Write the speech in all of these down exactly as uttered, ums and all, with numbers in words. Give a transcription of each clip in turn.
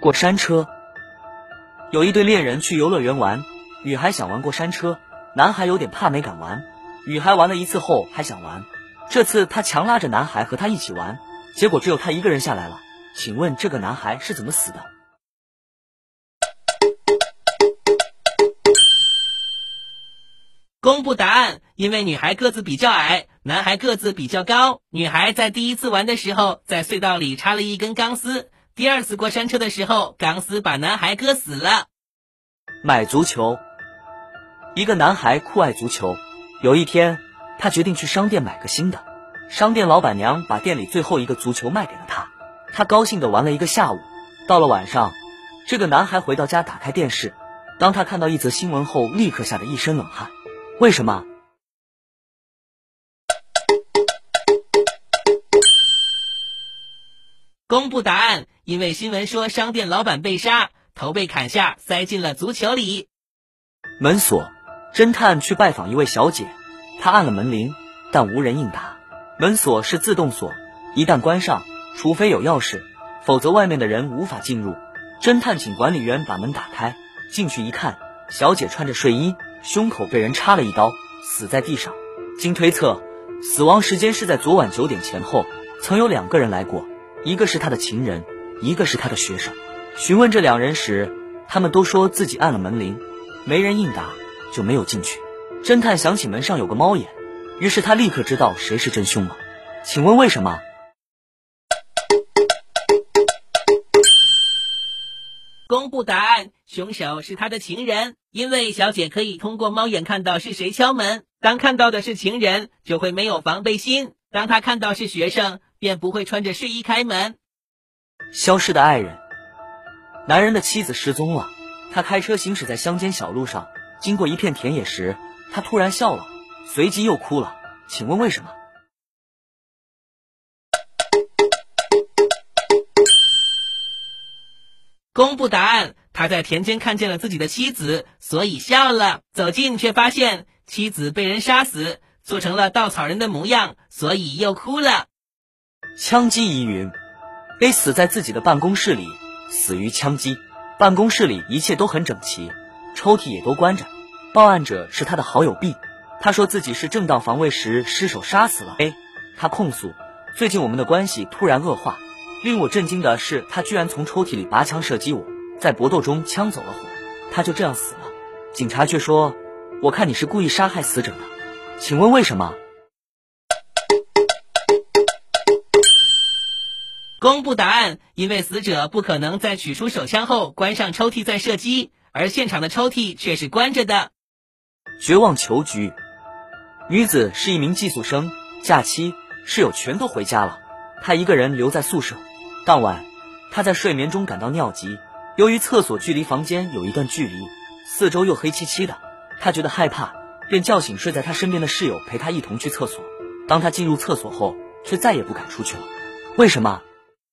过山车。有一对恋人去游乐园玩，女孩想玩过山车，男孩有点怕没敢玩。女孩玩了一次后还想玩，这次她强拉着男孩和她一起玩，结果只有她一个人下来了。请问这个男孩是怎么死的？ 公布答案，因为女孩个子比较矮，男孩个子比较高。女孩在第一次玩的时候，在隧道里插了一根钢丝，第二次过山车的时候，钢丝把男孩割死了。 买足球。一个男孩酷爱足球，有一天他决定去商店买个新的。商店老板娘把店里最后一个足球卖给了他，他高兴地玩了一个下午。到了晚上，这个男孩回到家打开电视，当他看到一则新闻后，立刻吓得一身冷汗。为什么？ 公布答案，因为新闻说商店老板被杀，头被砍下，塞进了足球里。 门锁。侦探去拜访一位小姐，他按了门铃，但无人应答。门锁是自动锁，一旦关上，除非有钥匙，否则外面的人无法进入。侦探请管理员把门打开，进去一看，小姐穿着睡衣，胸口被人插了一刀，死在地上。经推测，死亡时间是在昨晚九点前后，曾有两个人来过，一个是他的情人，一个是他的学生。询问这两人时，他们都说自己按了门铃，没人应答，就没有进去。侦探想起门上有个猫眼，于是他立刻知道谁是真凶了。请问为什么？ 公布答案，凶手是他的情人，因为小姐可以通过猫眼看到是谁敲门，当看到的是情人，就会没有防备心，当他看到是学生，便不会穿着睡衣开门。 消失的爱人。男人的妻子失踪了，他开车行驶在乡间小路上，经过一片田野时，他突然笑了，随即又哭了。请问为什么？ 公布答案，他在田间看见了自己的妻子，所以笑了。走近却发现妻子被人杀死，做成了稻草人的模样，所以又哭了。 枪击疑云。 A 死在自己的办公室里，死于枪击。办公室里一切都很整齐，抽屉也都关着。报案者是他的好友 B， 他说自己是正当防卫时失手杀死了 A。他控诉，最近我们的关系突然恶化，令我震惊的是他居然从抽屉里拔枪射击我，在搏斗中枪走了火，他就这样死了。警察却说，我看你是故意杀害死者的，请问为什么？ 公布答案，因为死者不可能在取出手枪后关上抽屉再射击，而现场的抽屉却是关着的。 绝望囚局。女子是一名寄宿生，假期室友全都回家了，她一个人留在宿舍。当晚，她在睡眠中感到尿急，由于厕所距离房间有一段距离，四周又黑漆漆的，她觉得害怕，便叫醒睡在她身边的室友陪她一同去厕所。当她进入厕所后，却再也不敢出去了。为什么？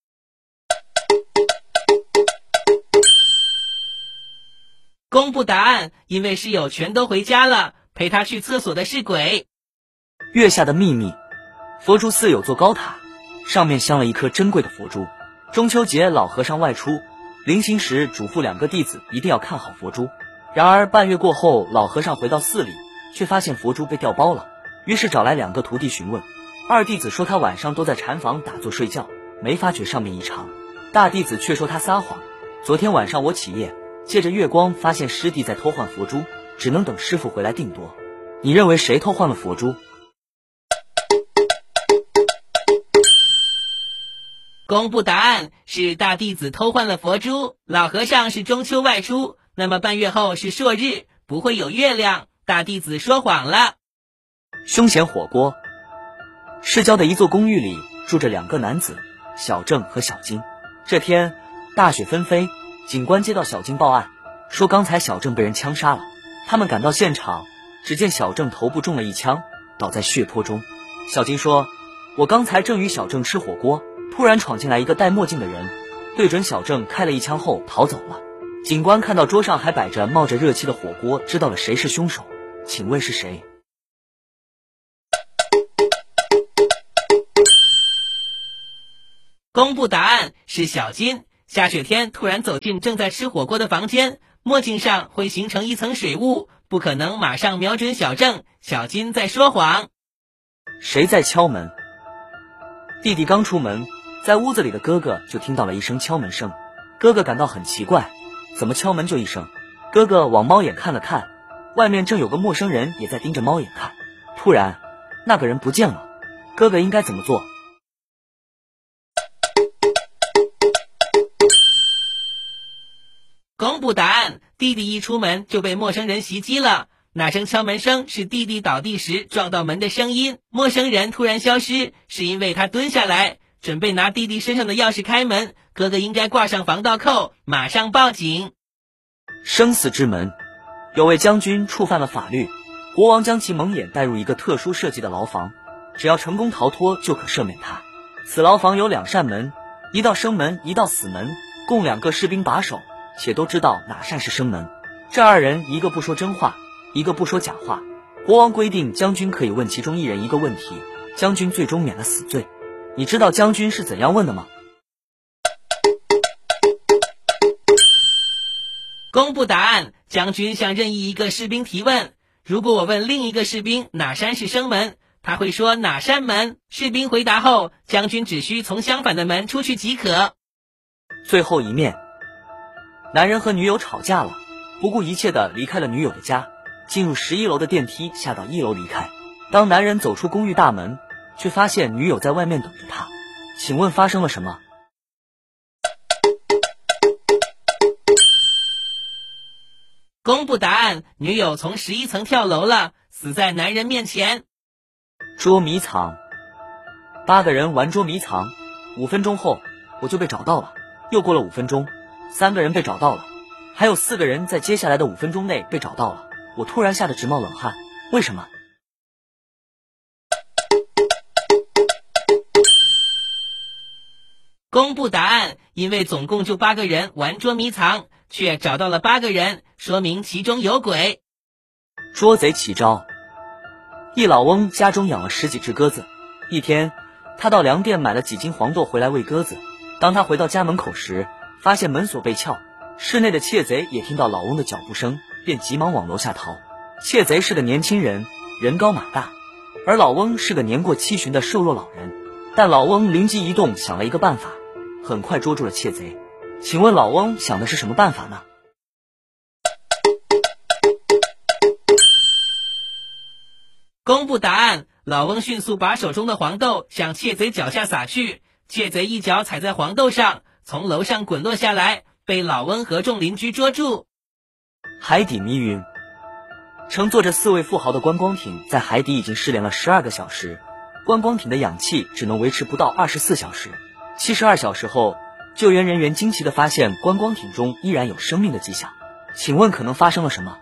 公布答案，因为室友全都回家了，陪他去厕所的是鬼。 月下的秘密。佛珠寺有座高塔，上面镶了一颗珍贵的佛珠。中秋节老和尚外出，临行时嘱咐两个弟子一定要看好佛珠。然而半月过后，老和尚回到寺里，却发现佛珠被调包了，于是找来两个徒弟询问。二弟子说他晚上都在禅房打坐睡觉，没发觉上面异常。大弟子却说他撒谎，昨天晚上我起夜，借着月光发现师弟在偷换佛珠，只能等师傅回来定夺。你认为谁偷换了佛珠？ 公布答案，是大弟子偷换了佛珠。老和尚是中秋外出，那么半月后是朔日，不会有月亮，大弟子说谎了。 凶险火锅。市郊的一座公寓里住着两个男子，小郑和小金。这天大雪纷飞，警官接到小金报案，说刚才小郑被人枪杀了。他们赶到现场，只见小郑头部中了一枪，倒在血泊中。小金说，我刚才正与小郑吃火锅，突然闯进来一个戴墨镜的人，对准小郑开了一枪后逃走了。警官看到桌上还摆着冒着热气的火锅，知道了谁是凶手。请问是谁？ 公布答案，是小金。 下雪天突然走进正在吃火锅的房间，墨镜上会形成一层水雾，不可能马上瞄准小郑。小金在说谎。 谁在敲门？弟弟刚出门，在屋子里的哥哥就听到了一声敲门声。哥哥感到很奇怪，怎么敲门就一声？哥哥往猫眼看了看，外面正有个陌生人也在盯着猫眼看。突然，那个人不见了。哥哥应该怎么做？ 公布答案，弟弟一出门就被陌生人袭击了。那声敲门声是弟弟倒地时撞到门的声音，陌生人突然消失，是因为他蹲下来准备拿弟弟身上的钥匙开门。哥哥应该挂上防盗扣，马上报警。 生死之门，有位将军触犯了法律，国王将其蒙眼带入一个特殊设计的牢房，只要成功逃脱就可赦免他。此牢房有两扇门，一道生门，一道死门，共两个士兵把守，且都知道哪扇是生门。这二人一个不说真话，一个不说假话。国王规定将军可以问其中一人一个问题，将军最终免了死罪。你知道将军是怎样问的吗？ 公布答案，将军向任意一个士兵提问，如果我问另一个士兵哪扇是生门，他会说哪扇门，士兵回答后，将军只需从相反的门出去即可。 最后一面，男人和女友吵架了，不顾一切地离开了女友的家，进入十一楼的电梯，下到一楼离开。当男人走出公寓大门，却发现女友在外面等着他。请问发生了什么？ 公布答案，女友从十一层跳楼了，死在男人面前。 捉迷藏，八个人玩捉迷藏，五分钟后我就被找到了。又过了五分钟，三个人被找到了，还有四个人在接下来的五分钟内被找到了。我突然吓得直冒冷汗，为什么？ 公布答案，因为总共就八个人玩捉迷藏，却找到了八个人，说明其中有鬼。 捉贼起招。一老翁家中养了十几只鸽子，一天他到粮店买了几斤黄豆回来喂鸽子。当他回到家门口时，发现门锁被撬，室内的窃贼也听到老翁的脚步声，便急忙往楼下逃。窃贼是个年轻人，人高马大，而老翁是个年过七旬的瘦弱老人。但老翁灵机一动，想了一个办法，很快捉住了窃贼。请问老翁想的是什么办法呢？ 公布答案，老翁迅速把手中的黄豆向窃贼脚下撒去，窃贼一脚踩在黄豆上，从楼上滚落下来，被老翁和众邻居捉住。 海底迷云，乘坐着四位富豪的观光艇在海底已经失联了十二个小时，观光艇的氧气只能维持不到二十四小时。七十二小时后，救援人员惊奇地发现观光艇中依然有生命的迹象。请问可能发生了什么？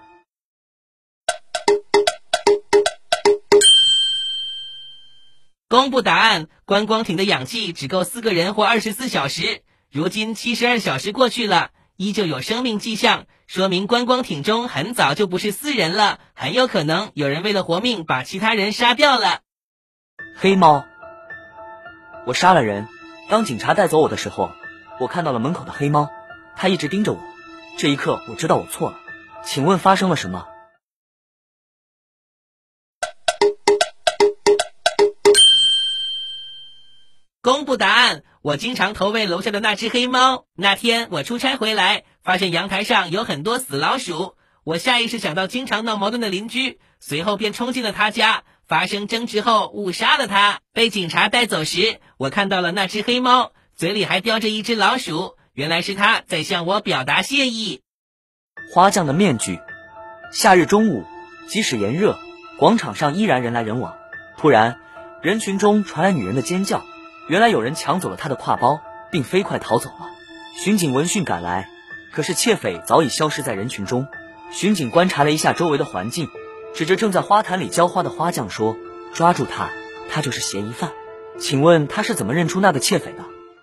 公布答案，观光艇的氧气只够四个人活二十四小时，如今七十二小时过去了，依旧有生命迹象，说明观光艇中很早就不是四人了，很有可能有人为了活命把其他人杀掉了。 黑猫，我杀了人。当警察带走我的时候，我看到了门口的黑猫，它一直盯着我。这一刻我知道我错了。请问发生了什么？ 公布答案，我经常投喂楼下的那只黑猫。那天我出差回来，发现阳台上有很多死老鼠，我下意识想到经常闹矛盾的邻居，随后便冲进了他家，发生争执后误杀了他。被警察带走时，我看到了那只黑猫，嘴里还叼着一只老鼠，原来是他在向我表达谢意。 花匠的面具。夏日中午，即使炎热，广场上依然人来人往。突然，人群中传来女人的尖叫，原来有人抢走了她的挎包，并飞快逃走了。巡警闻讯赶来，可是窃匪早已消失在人群中。巡警观察了一下周围的环境，指着正在花坛里浇花的花匠说：“抓住他，他就是嫌疑犯。”请问他是怎么认出那个窃匪的？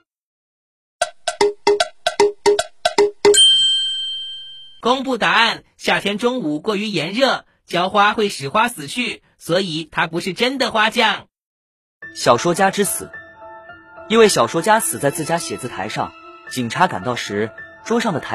公布答案，夏天中午过于炎热，浇花会使花死去，所以他不是真的花匠。 小说家之死。一位小说家死在自家写字台上， 警察赶到时，桌上的台